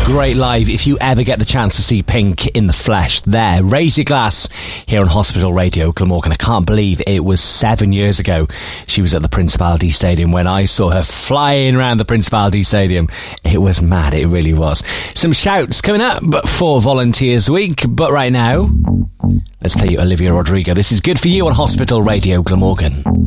Great live if you ever get the chance to see Pink in the flesh. There, raise your glass here on Hospital Radio Glamorgan. I can't believe it was 7 years ago she was at the Principality Stadium when I saw her flying around the Principality Stadium. It was mad, it really was. Some shouts coming up for Volunteers Week, but right now, let's play you Olivia Rodrigo. This is Good For You on Hospital Radio Glamorgan.